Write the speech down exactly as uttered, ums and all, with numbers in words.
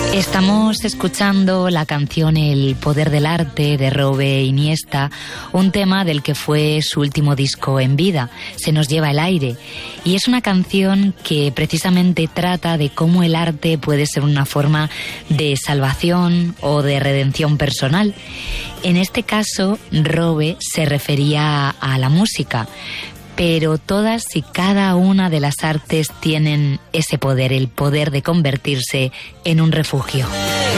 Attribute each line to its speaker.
Speaker 1: Estamos escuchando la canción El poder del arte de Robe Iniesta, un tema del que fue su último disco en vida, Se nos lleva el aire. Y es una canción que precisamente trata de cómo el arte puede ser una forma de salvación o de redención personal. En este caso, Robe se refería a la música. Pero todas y cada una de las artes tienen ese poder, el poder de convertirse en un refugio.